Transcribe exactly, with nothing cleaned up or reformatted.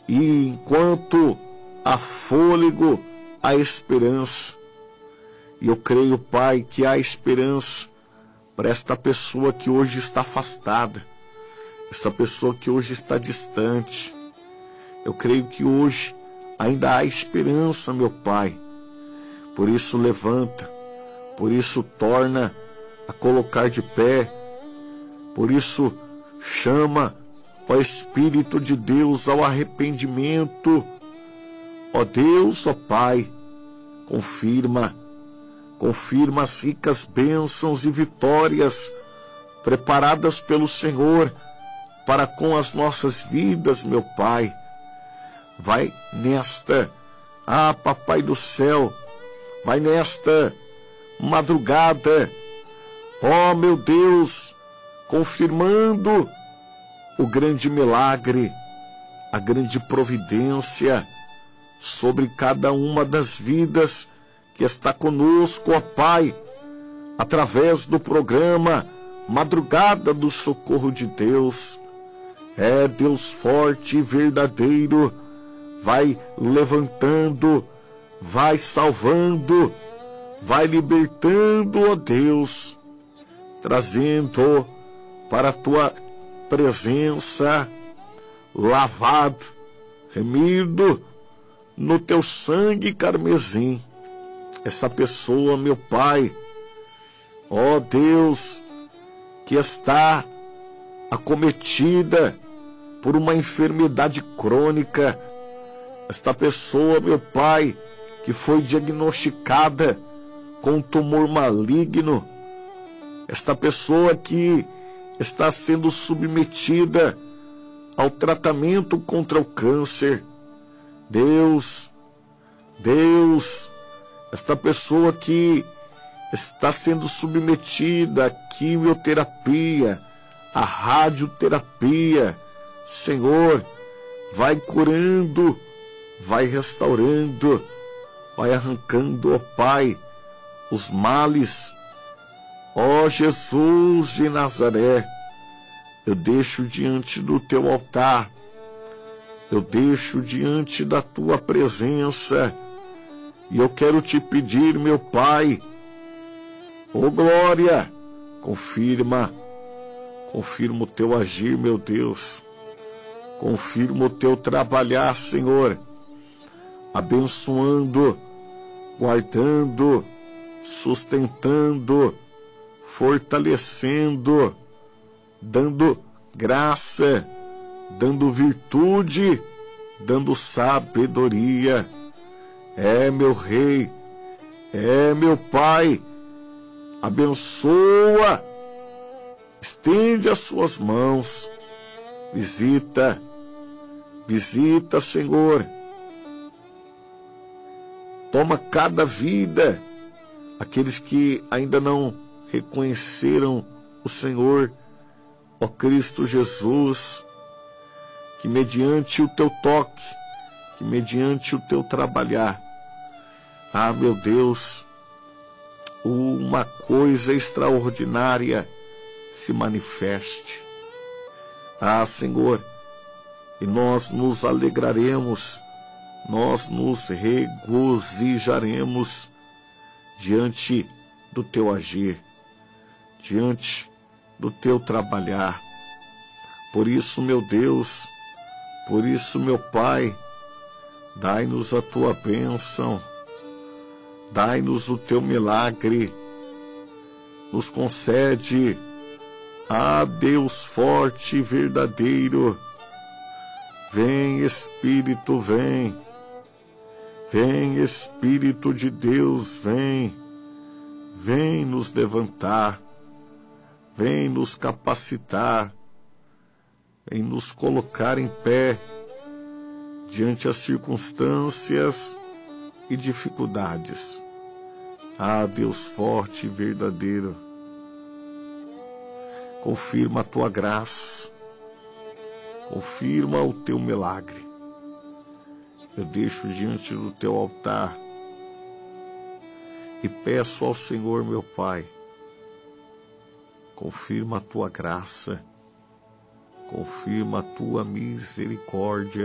E enquanto há fôlego, há esperança. E eu creio, Pai, que há esperança para esta pessoa que hoje está afastada, essa pessoa que hoje está distante. Eu creio que hoje ainda há esperança, meu Pai. Por isso levanta, por isso torna a colocar de pé, por isso chama o Espírito de Deus ao arrependimento. Ó Deus, ó Pai, confirma, confirma as ricas bênçãos e vitórias preparadas pelo Senhor para com as nossas vidas, meu Pai. Vai nesta, ah, Papai do céu, vai nesta madrugada, ó meu Deus, confirmando o grande milagre, a grande providência sobre cada uma das vidas que está conosco, ó Pai, através do programa Madrugada do Socorro de Deus. É Deus forte e verdadeiro, vai levantando, vai salvando, vai libertando, ó Deus, trazendo para a tua presença, lavado, remido no teu sangue carmesim, essa pessoa, meu Pai, ó Deus, que está acometida por uma enfermidade crônica, esta pessoa, meu Pai, que foi diagnosticada com um tumor maligno, esta pessoa que está sendo submetida ao tratamento contra o câncer. Deus, Deus, esta pessoa que está sendo submetida à quimioterapia, à radioterapia, Senhor, vai curando, vai restaurando, vai arrancando, ó Pai, os males. Ó Jesus de Nazaré, eu deixo diante do teu altar, eu deixo diante da tua presença, e eu quero te pedir, meu Pai, ô glória, confirma, confirma o teu agir, meu Deus, confirma o teu trabalhar, Senhor, abençoando, guardando, sustentando, fortalecendo, dando graça, dando virtude, dando sabedoria. É, meu Rei, é, meu Pai, abençoa, estende as suas mãos, visita, visita, Senhor, toma cada vida, aqueles que ainda não reconheceram o Senhor, ó Cristo Jesus, que mediante o teu toque, que mediante o teu trabalhar, ah, meu Deus, uma coisa extraordinária se manifeste. Ah, Senhor, e nós nos alegraremos, nós nos regozijaremos diante do teu agir, diante do teu trabalhar. Por isso, meu Deus, por isso, meu Pai, dai-nos a tua bênção, dai-nos o teu milagre, nos concede, ah, Deus forte e verdadeiro, vem Espírito, vem, vem Espírito de Deus, vem, vem nos levantar, vem nos capacitar, vem nos colocar em pé diante as circunstâncias e dificuldades. Ah, Deus forte e verdadeiro, confirma a tua graça, confirma o teu milagre. Eu deixo diante do teu altar e peço ao Senhor, meu Pai, confirma a tua graça, confirma a tua misericórdia,